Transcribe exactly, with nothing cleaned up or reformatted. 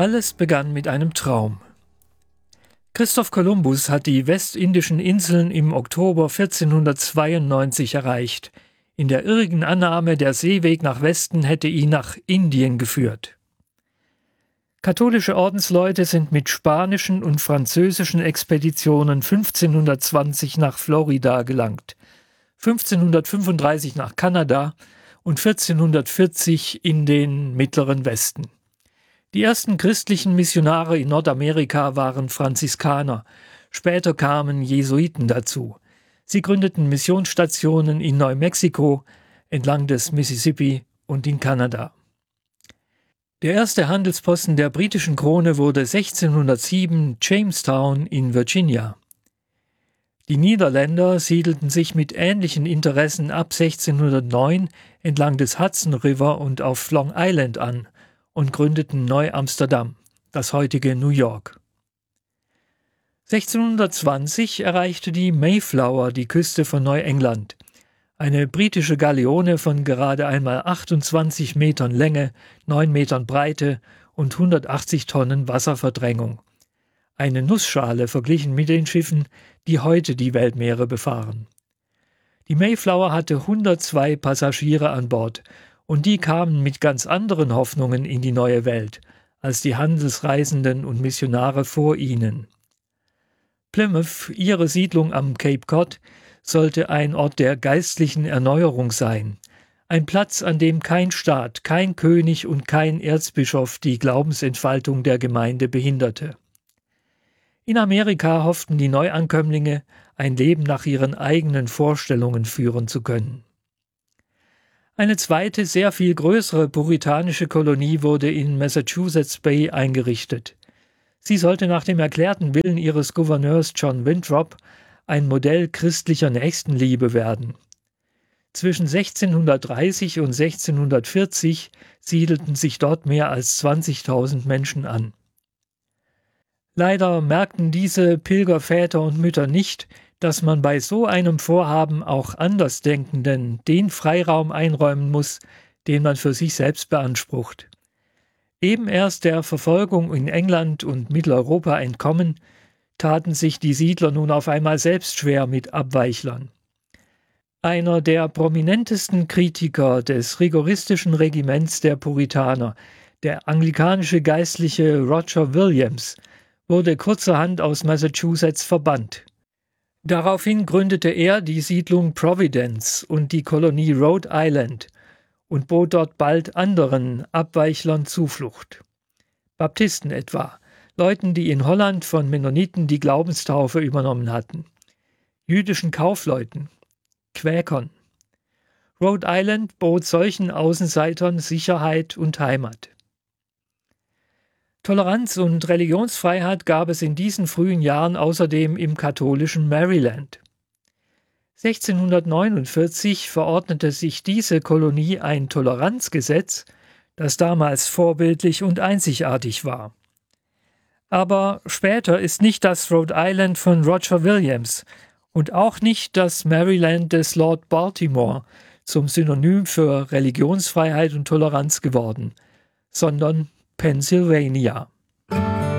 Alles begann mit einem Traum. Christoph Kolumbus hat die westindischen Inseln im Oktober vierzehnhundertzweiundneunzig erreicht, in der irrigen Annahme, der Seeweg nach Westen hätte ihn nach Indien geführt. Katholische Ordensleute sind mit spanischen und französischen Expeditionen fünfzehnhundertzwanzig nach Florida gelangt, fünfzehnhundertfünfunddreißig nach Kanada und vierzehnhundertvierzig in den Mittleren Westen. Die ersten christlichen Missionare in Nordamerika waren Franziskaner, später kamen Jesuiten dazu. Sie gründeten Missionsstationen in Neumexiko, entlang des Mississippi und in Kanada. Der erste Handelsposten der britischen Krone wurde sechzehnhundertsieben Jamestown in Virginia. Die Niederländer siedelten sich mit ähnlichen Interessen ab sechzehnhundertneun entlang des Hudson River und auf Long Island an und gründeten Neu-Amsterdam, das heutige New York. sechzehnhundertzwanzig erreichte die Mayflower die Küste von Neuengland, eine britische Galeone von gerade einmal achtundzwanzig Metern Länge, neun Metern Breite und hundertachtzig Tonnen Wasserverdrängung. Eine Nussschale verglichen mit den Schiffen, die heute die Weltmeere befahren. Die Mayflower hatte hundertzwei Passagiere an Bord, und die kamen mit ganz anderen Hoffnungen in die neue Welt, als die Handelsreisenden und Missionare vor ihnen. Plymouth, ihre Siedlung am Cape Cod, sollte ein Ort der geistlichen Erneuerung sein, ein Platz, an dem kein Staat, kein König und kein Erzbischof die Glaubensentfaltung der Gemeinde behinderte. In Amerika hofften die Neuankömmlinge, ein Leben nach ihren eigenen Vorstellungen führen zu können. Eine zweite, sehr viel größere puritanische Kolonie wurde in Massachusetts Bay eingerichtet. Sie sollte nach dem erklärten Willen ihres Gouverneurs John Winthrop ein Modell christlicher Nächstenliebe werden. Zwischen sechzehnhundertdreißig und sechzehnhundertvierzig siedelten sich dort mehr als zwanzigtausend Menschen an. Leider merkten diese Pilgerväter und Mütter nicht, dass man bei so einem Vorhaben auch Andersdenkenden den Freiraum einräumen muss, den man für sich selbst beansprucht. Eben erst der Verfolgung in England und Mitteleuropa entkommen, taten sich die Siedler nun auf einmal selbst schwer mit Abweichlern. Einer der prominentesten Kritiker des rigoristischen Regiments der Puritaner, der anglikanische Geistliche Roger Williams, wurde kurzerhand aus Massachusetts verbannt. Daraufhin gründete er die Siedlung Providence und die Kolonie Rhode Island und bot dort bald anderen Abweichlern Zuflucht. Baptisten etwa, Leuten, die in Holland von Mennoniten die Glaubenstaufe übernommen hatten, jüdischen Kaufleuten, Quäkern. Rhode Island bot solchen Außenseitern Sicherheit und Heimat. Toleranz und Religionsfreiheit gab es in diesen frühen Jahren außerdem im katholischen Maryland. sechzehnhundertneunundvierzig verordnete sich diese Kolonie ein Toleranzgesetz, das damals vorbildlich und einzigartig war. Aber später ist nicht das Rhode Island von Roger Williams und auch nicht das Maryland des Lord Baltimore zum Synonym für Religionsfreiheit und Toleranz geworden, sondern Pennsylvania.